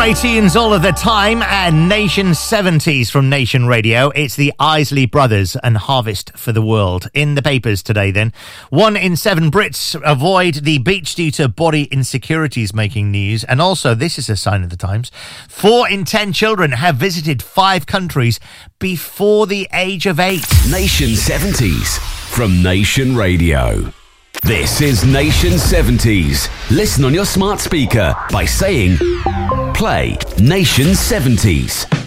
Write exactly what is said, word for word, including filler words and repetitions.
Great tunes all of the time, and Nation seventies from Nation Radio. It's the Isley Brothers and Harvest for the World. In the papers today then, one in seven Brits avoid the beach due to body insecurities, making news. And also, this is a sign of the times, four in ten children have visited five countries before the age of eight. Nation seventies from Nation Radio. This is Nation seventies. Listen on your smart speaker by saying, play Nation seventies.